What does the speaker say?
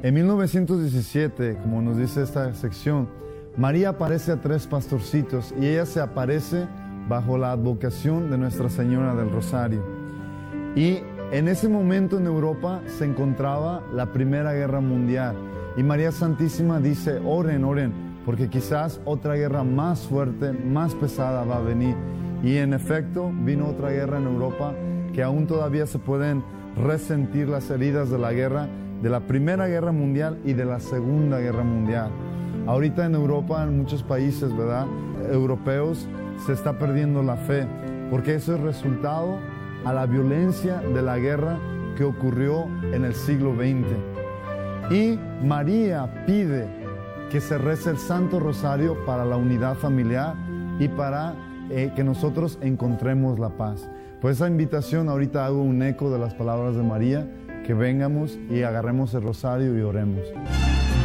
En 1917, como nos dice esta sección, María aparece a 3 pastorcitos y ella se aparece bajo la advocación de Nuestra Señora del Rosario. Y en ese momento en Europa se encontraba la Primera Guerra Mundial y María Santísima dice: oren, oren, porque quizás otra guerra más fuerte, más pesada va a venir. Y en efecto vino otra guerra en Europa que aún todavía se pueden resentir las heridas de la guerra, de la Primera Guerra Mundial y de la Segunda Guerra Mundial. Ahorita en Europa, en muchos países, ¿verdad?, europeos, se está perdiendo la fe, porque eso es resultado a la violencia de la guerra que ocurrió en el siglo XX. Y María pide que se rece el Santo Rosario para la unidad familiar y para que nosotros encontremos la paz. Por esa invitación ahorita hago un eco de las palabras de María, que vengamos y agarremos el rosario y oremos.